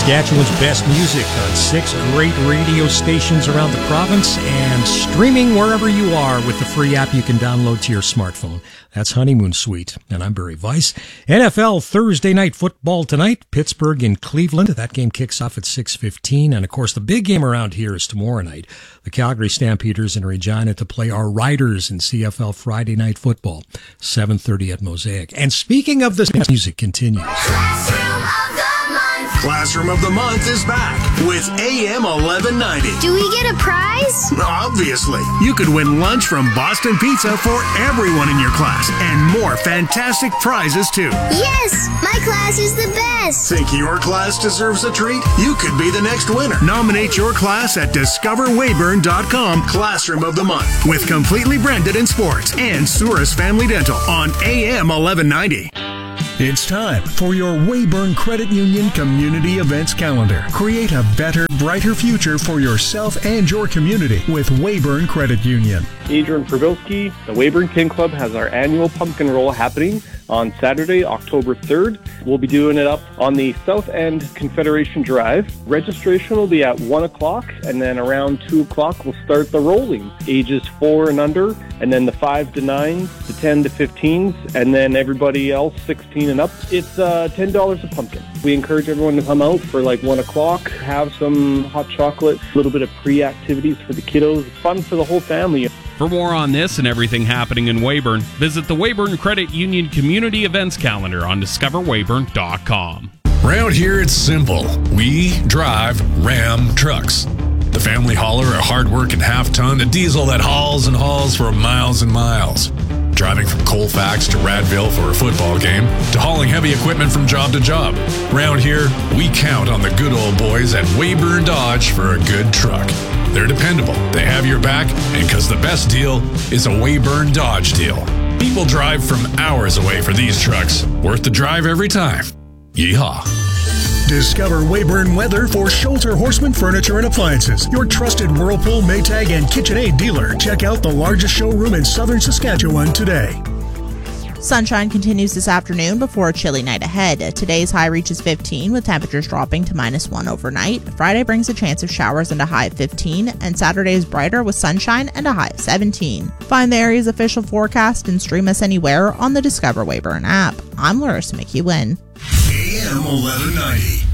Saskatchewan's best music on 6 great radio stations around the province and streaming wherever you are with the free app you can download to your smartphone. That's Honeymoon Suite. And I'm Barry Weiss. NFL Thursday night football tonight. Pittsburgh in Cleveland. That game kicks off at 6:15. And of course, the big game around here is tomorrow night. The Calgary Stampeders in Regina to play our Riders in CFL Friday Night Football. 7:30 at Mosaic. And speaking of the music continues. Classroom of the Month is back with AM 1190. Do we get a prize? Obviously. You could win lunch from Boston Pizza for everyone in your class and more fantastic prizes too. Yes! My class is the best! Think your class deserves a treat? You could be the next winner. Nominate your class at discoverweyburn.com Classroom of the Month with Completely Branded in Sports and Souris Family Dental on AM 1190. It's time for your Weyburn Credit Union Community Events Calendar. Create a better, brighter future for yourself and your community with Weyburn Credit Union. Adrian Provilski, the Weyburn Kin Club has our annual pumpkin roll happening on Saturday, October 3rd. We'll be doing it up on the South End Confederation Drive. Registration will be at 1 o'clock, and then around 2 o'clock we'll start the rolling. Ages 4 and under, and then the 5 to 9, the 10 to 15s, and then everybody else 16 and up. It's $10 a pumpkin. We encourage everyone to come out for like 1 o'clock, have some hot chocolate, a little bit of pre-activities for the kiddos. It's fun for the whole family. For more on this and everything happening in Weyburn, visit the Weyburn Credit Union Community Events Calendar on discoverweyburn.com. Around here, it's simple. We drive Ram trucks. The family hauler, a hard-working half-ton, a diesel that hauls and hauls for miles and miles. Driving from Colfax to Radville for a football game, to hauling heavy equipment from job to job. Around here, we count on the good old boys at Weyburn Dodge for a good truck. They're dependable, they have your back, and because the best deal is a Weyburn Dodge deal. People drive from hours away for these trucks. Worth the drive every time. Yeehaw. Discover Weyburn Weather for Schulter Horseman Furniture and Appliances, your trusted Whirlpool, Maytag, and KitchenAid dealer. Check out the largest showroom in southern Saskatchewan today. Sunshine continues this afternoon before a chilly night ahead. Today's high reaches 15 with temperatures dropping to -1 overnight. Friday brings a chance of showers and a high of 15, and Saturday is brighter with sunshine and a high of 17. Find the area's official forecast and stream us anywhere on the Discover Weyburn app. I'm Larissa McEwen. AM 1190.